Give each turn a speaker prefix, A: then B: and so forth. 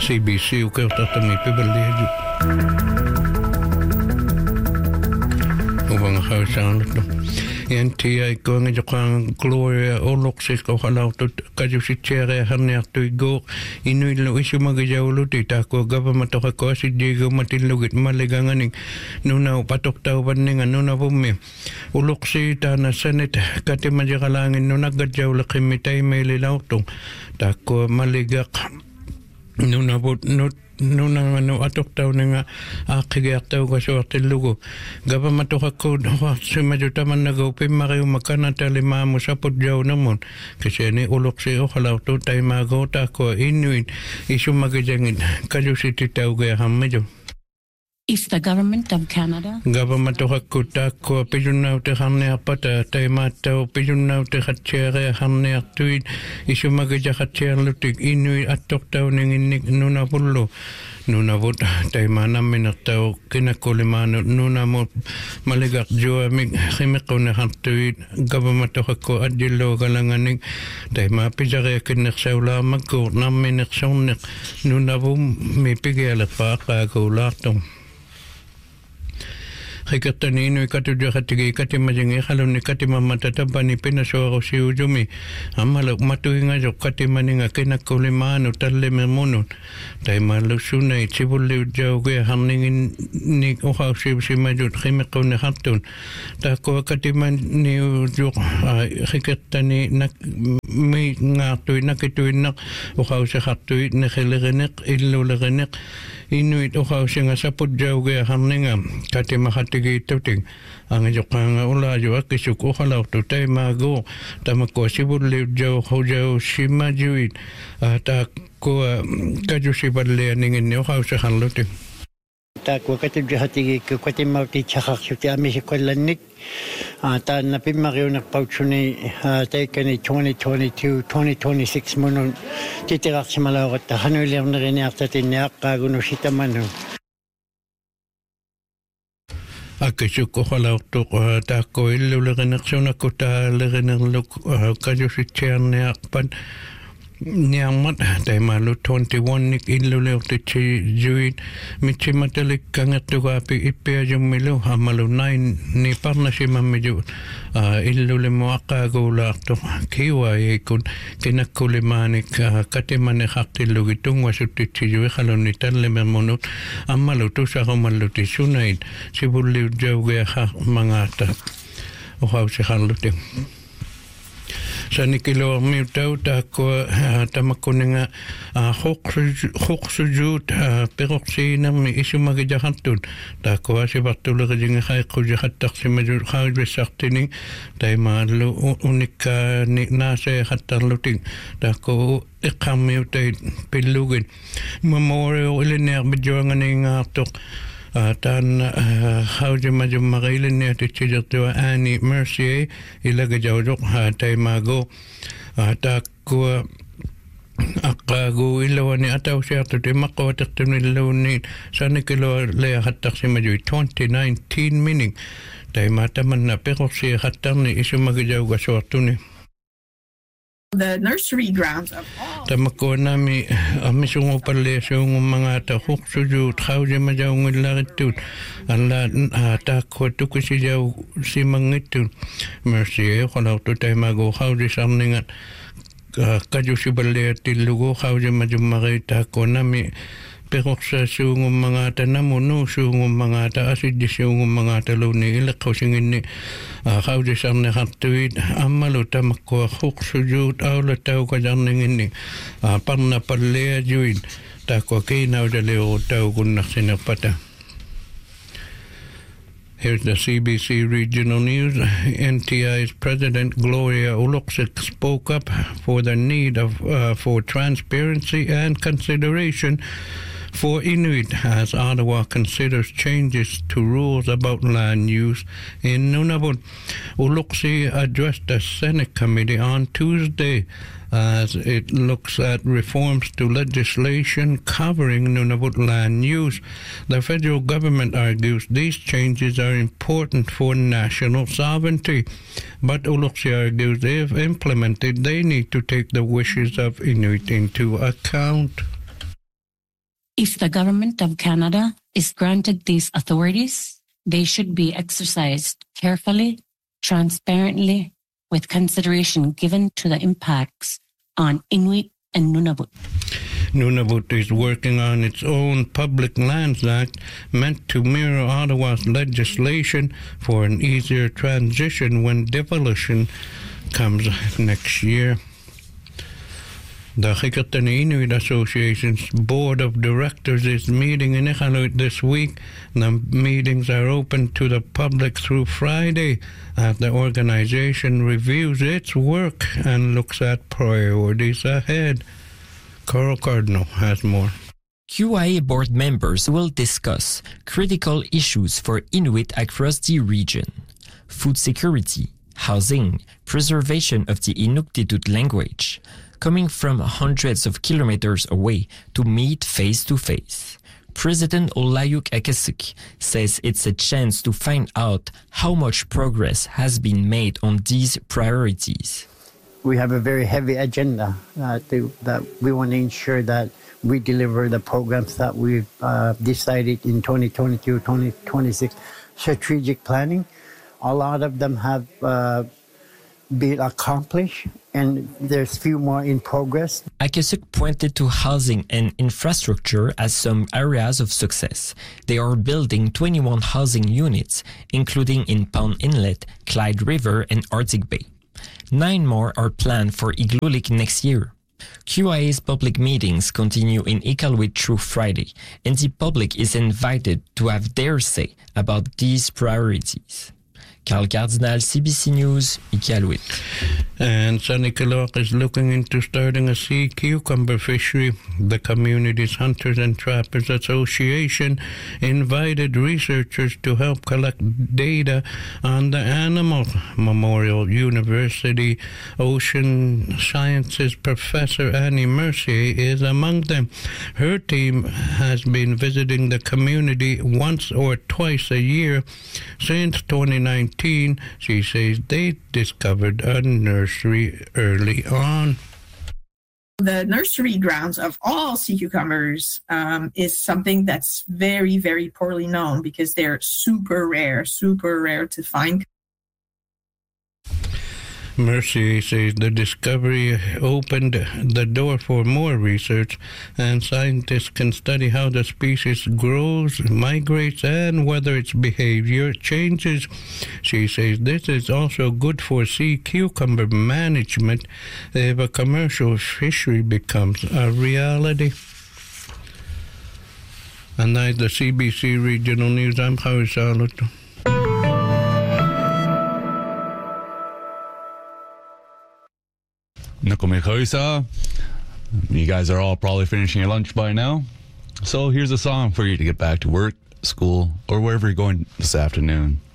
A: CBC ukertatami pibaliaju. Ubang hausang to. NTI going to Gloria Oloxis ko halaw to kajusi chere harniak to go inuit lo isu magajawluti tako government to ko si Diego matilugit maliganganing nuna patok taw baninga nuna bumi Oloxi ta na Senate kati majakalangin nuna gajawla kimitay may lilawtong tako maligak nuna bot not nuna manu atok taw nga akigiak taw ka suwak tilugo gaba matoka ko sumajuta man nagawpi mariw makana talima mo sa podyaw namon kasi ni Oloxi o halaw to tayo magawta ko inuit isu magajangin kayo si titaw gaya hamedyo.
B: If the government of Canada
A: government of Hakuta ko pijunaw te hamne apata tay mataw pijunaw te khatchere hamne aktuit isu magaja khatcher lutik inuit atok taw ning nuna pullo nuna bot tay manam minataw kinakulimano nuna mo maligak jo mig khimiko na khattuit government of ko adilo galanganing tay mapijare kinaksaula magko nam minaksonek nuna bum mipigel pa ka ko latong Hikatani inu ikatuja hatigi katimajingi haluni katimamatatapani pinasoro si ujumi amala matuinga jo katimaninga kinakulimano tallememunun taimalu sunay chibuli ujauge hamningin ni uhaw si majut khimikone hatun tako katimani ujuk hikatani nak may ngatui nakitui nak uhaw si hatui nekhiliginik illuliginik inuit uhaw si nga sapud jauge hamninga katimahati tuting ang jokang ula jo akisuk halaw to tay mago tamako sibuli jo hojo simajuit ta ko kaju siballe ningin no hausa hanluting
C: ta ko katu jahati ko kati mauti chakak chuti ami kollanik ta napimariu nak pauchuni taken 2022 2026 monun titirak simalaw ta hanuliam na rin yaktatin yak kaguno sitamanu
A: Akisuk ko halaw to tako iluluginak suna ko ta liginak luk kayo si Cherne akpan niyamat tay malu 21 nik iluluginak ti juit michi matalik kangat to kapi ipya yung milu hamalu 9 ni parna si mamidyo iluluginak mo akagulak to kiwa ikun kinakulimanik katimanik haktilugitung wasuti ti juit halunitan lemermonut amalu to sa kumaluti sunayin sibuli jauge mangata uhaw si haluting sa nikilo miutaw tako tamakuninga hoksujut peroksina mi isu magijahantun tako si batulog jing kay kujahatak si majur kay besaktining tay malu unika ni nasa hatarluting tako ikamiw tay pilugin memorial ilinear bidyoangan nga tok tan hawja majum magailin ne tichijak to Annie Mercier ilaga jawjok tay mago ta ko akago ilawani ataw siya to timako taktum ilawni sana kilo le hatak si majoy 2019 meaning tay mataman na pero siya hatak ni isu magajaw gasortuni
D: the nursery grounds of all.
A: Tamako nami amisungo pala yung mga tahok suju tao siya majaw ng lakitun ala tako tuko siya si mangitun Mercy kalau tu tayo maguhaw di samningat kadyo si balaya tilugo haw siya majaw makita ko nami pero sa sungong mga tanamuno, sungong mga taasid, sungong mga talo ni ilakaw singin ni kaude sang nakatuit, amalo tamakwa huk sujud, awla tao ka dyan ningin ni parna palea juin, takwa kinaw daleo tao kung naksinapata. Here's the CBC Regional News. NTI's President Gloria Oloxik spoke up for the need for transparency and consideration for Inuit as Ottawa considers changes to rules about land use in Nunavut. Oloxik addressed the Senate committee on Tuesday as it looks at reforms to legislation covering Nunavut land use. The federal government argues these changes are important for national sovereignty, but Oloxik argues if implemented, they need to take the wishes of Inuit into account.
B: If the government of Canada is granted these authorities, they should be exercised carefully, transparently, with consideration given to the impacts on Inuit and Nunavut.
A: Nunavut is working on its own Public Lands Act meant to mirror Ottawa's legislation for an easier transition when devolution comes next year. The Hikatani Inuit Association's Board of Directors is meeting in Iqaluit this week. The meetings are open to the public through Friday as the organization reviews its work and looks at priorities ahead. Carl Cardinal has more.
E: QIA board members will discuss critical issues for Inuit across the region: food security, housing, preservation of the Inuktitut language, coming from hundreds of kilometers away to meet face-to-face. President Olayuk Akasuk says it's a chance to find out how much progress has been made on these priorities.
C: We have a very heavy agenda that we want to ensure that we deliver the programs that we've decided in 2022, 2026 strategic planning. A lot of them have been accomplished, and there's few more in progress.
E: Akasuk pointed to housing and infrastructure as some areas of success. They are building 21 housing units, including in Pound Inlet, Clyde River, and Arctic Bay. 9 more are planned for Igloolik next year. QIA's public meetings continue in Iqaluit through Friday, and the public is invited to have their say about these priorities. Carl Cardinal, CBC News, Iqaluit.
A: And Saniqaloq is looking into starting a sea cucumber fishery. The community's Hunters and Trappers Association invited researchers to help collect data on the animal. Memorial University Ocean Sciences professor Annie Mercier is among them. Her team has been visiting the community once or twice a year since 2019. She says they discovered a nursery early on.
D: The nursery grounds of all sea cucumbers is something that's very, very poorly known because they're super rare to find.
A: Mercier says the discovery opened the door for more research, and scientists can study how the species grows, migrates, and whether its behavior changes. She says this is also good for sea cucumber management if a commercial fishery becomes a reality. And that's the CBC Regional News. I'm Howie Charlotte.
F: You guys are all probably finishing your lunch by now. So here's a song for you to get back to work, school, or wherever you're going this afternoon.